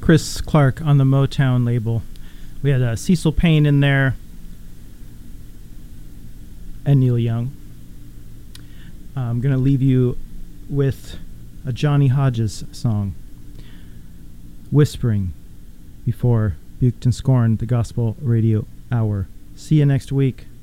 Chris Clark on the Motown label. We had Cecil Payne in there and Neil Young. I'm going to leave you with a Johnny Hodges song, Whispering, before Buked and Scorned, the Gospel Radio Hour. See you next week.